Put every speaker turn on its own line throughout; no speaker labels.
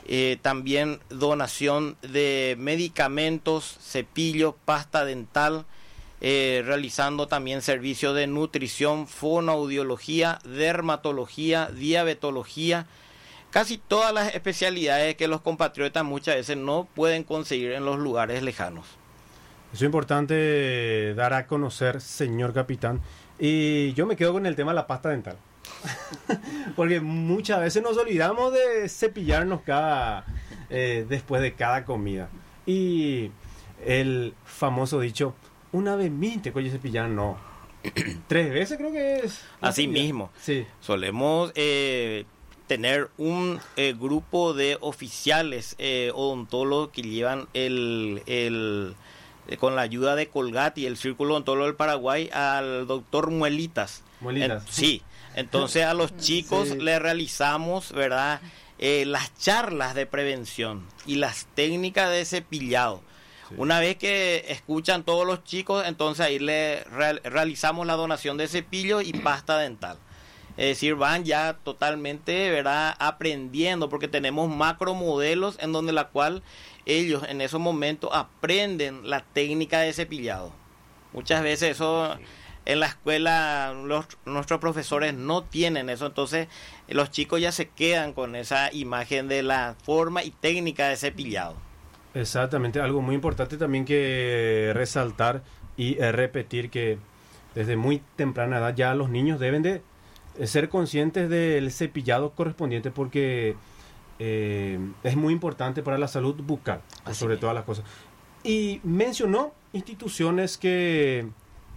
también donación de medicamentos, cepillo, pasta dental, realizando también servicios de nutrición, fonoaudiología, dermatología, diabetología, casi todas las especialidades que los compatriotas muchas veces no pueden conseguir en los lugares lejanos.
Eso es importante dar a conocer, señor capitán. Y yo me quedo con el tema de la pasta dental. Porque muchas veces nos olvidamos de cepillarnos después de cada comida. Y el famoso dicho, una vez te coño cepillar, no. 3 veces creo que es.
Así mismo.
Sí.
Solemos tener un grupo de oficiales odontólogos que llevan con la ayuda de Colgate y el Círculo Odontólogo del Paraguay al doctor Muelitas. Sí. Entonces a los chicos les realizamos, ¿verdad?, las charlas de prevención y las técnicas de cepillado. Sí. Una vez que escuchan todos los chicos, entonces ahí realizamos la donación de cepillo y pasta dental. Es decir, van ya totalmente, ¿verdad?, aprendiendo, porque tenemos macromodelos en donde la cual ellos en esos momentos aprenden la técnica de cepillado. Muchas veces eso en la escuela nuestros profesores no tienen eso, entonces los chicos ya se quedan con esa imagen de la forma y técnica de cepillado.
Exactamente, algo muy importante también que resaltar y repetir, que desde muy temprana edad ya los niños deben de ser conscientes del cepillado correspondiente, porque es muy importante para la salud bucal, sobre todas las cosas. Y mencionó instituciones que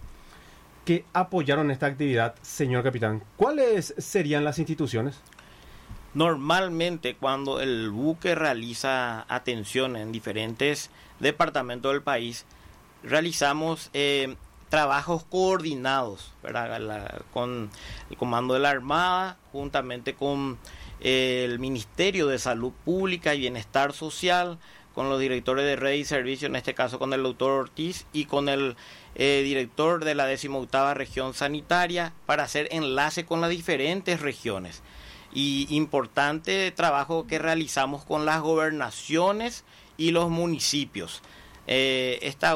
apoyaron esta actividad, señor capitán. ¿Cuáles serían las instituciones?
Normalmente cuando el buque realiza atención en diferentes departamentos del país, realizamos trabajos coordinados, ¿verdad?, con el Comando de la Armada, juntamente con el Ministerio de Salud Pública y Bienestar Social, con los directores de red y servicio, en este caso con el doctor Ortiz y con el director de la 18ª región sanitaria, para hacer enlace con las diferentes regiones. Y importante trabajo que realizamos con las gobernaciones y los municipios. Este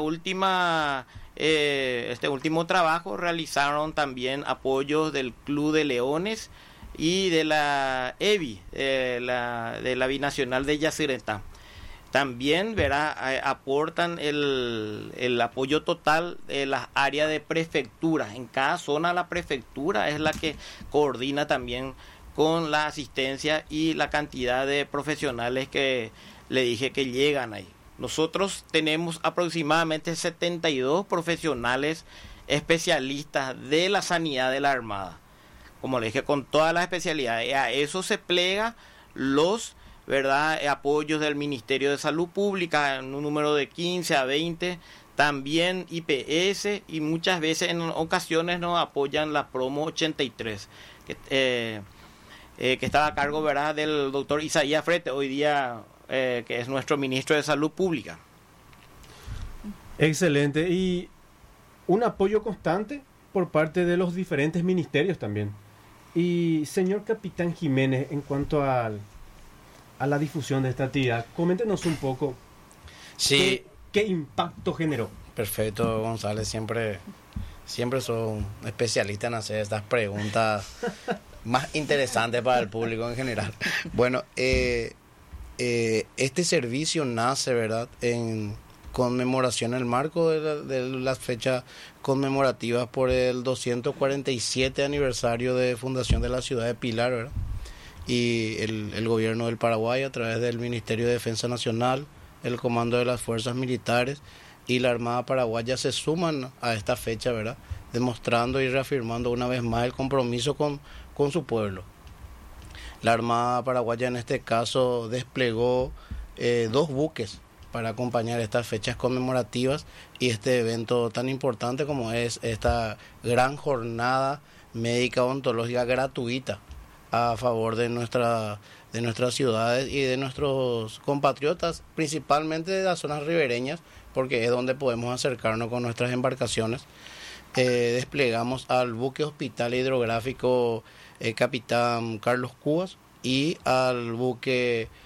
último trabajo realizaron también apoyos del Club de Leones y de la EBI, de la Binacional de Yacyretá. También, aportan el apoyo total de las áreas de prefectura. En cada zona la prefectura es la que coordina también con la asistencia y la cantidad de profesionales que le dije que llegan ahí. Nosotros tenemos aproximadamente 72 profesionales especialistas de la sanidad de la Armada. Como le dije, con todas las especialidades. A eso se plega los apoyos del Ministerio de Salud Pública en un número de 15 a 20, también IPS, y muchas veces en ocasiones nos apoyan la promo 83, que estaba a cargo, del doctor Isaías Frete, hoy día que es nuestro ministro de Salud Pública.
Excelente, y un apoyo constante por parte de los diferentes ministerios también. Y señor capitán Jiménez, en cuanto a la difusión de esta actividad, coméntenos un poco.
Sí.
¿Qué impacto generó?
Perfecto, González, siempre son especialistas en hacer estas preguntas más interesantes para el público en general. Bueno, este servicio nace, ¿verdad?, en conmemoración, en el marco de las fechas conmemorativas por el 247 aniversario de fundación de la ciudad de Pilar, ¿verdad? Y el gobierno del Paraguay, a través del Ministerio de Defensa Nacional, el Comando de las Fuerzas Militares y la Armada Paraguaya se suman a esta fecha, ¿verdad?, demostrando y reafirmando una vez más el compromiso con su pueblo. La Armada Paraguaya en este caso desplegó 2 buques para acompañar estas fechas conmemorativas y este evento tan importante como es esta gran jornada médica odontológica gratuita a favor de nuestras ciudades y de nuestros compatriotas, principalmente de las zonas ribereñas, porque es donde podemos acercarnos con nuestras embarcaciones. Desplegamos al buque hospital hidrográfico Capitán Carlos Cubas y al buque